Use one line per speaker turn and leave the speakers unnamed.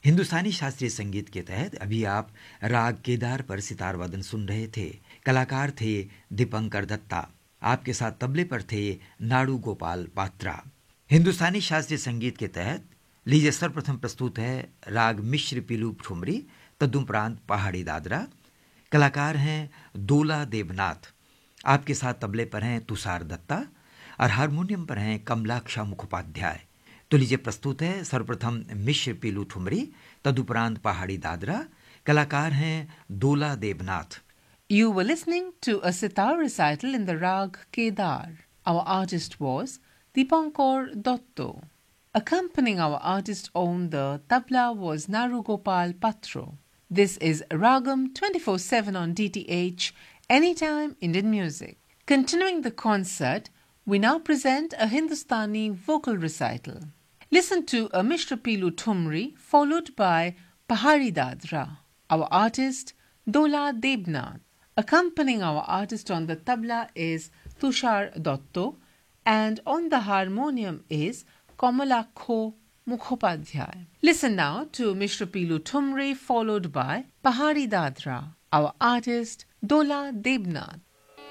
हिंदुस्तानी शास्त्रीय संगीत के तहत अभी आप राग केदार पर सितार वादन सुन रहे थे। कलाकार थे दीपंकर दत्ता। आपके साथ तबले पर थे नाडू गोपाल पात्रा। हिंदुस्तानी शास्त्रीय संगीत के तहत लीजिए सर्वप्रथम प्रस्तुत है राग मिश्र पीलू ठुमरी, तदुपरांत पहाड़ी दादरा। कलाकार हैं दोला देवनाथ। आपके साथ तबले पर हैं तुषार दत्ता और हारमोनियम पर हैं कमलाक्षा मुखोपाध्याय। तो लीजिए प्रस्तुत है सर्वप्रथम मिश्र पीलू ठुमरी, तदुपरांत पहाड़ी दादरा। कलाकार हैं दोला Debnath.
You were listening to a sitar recital in the rag Kedar. Our artist was Dipankar Dotto. Accompanying our artist on the tabla was Narugopal Patro. This is Ragam 24/7 on DTH, Anytime Indian Music. Continuing the concert, we now present a Hindustani vocal recital. Listen to a Mishra Pilu Tumri followed by Pahari Dadra. Our artist Dola Debnath. Accompanying our artist on the tabla is Tushar Dotto and on the harmonium is Kamalakho Mukhopadhyay. Listen now to Mishra Pilu Tumri followed by Pahari Dadra. Our artist Dola Debnath.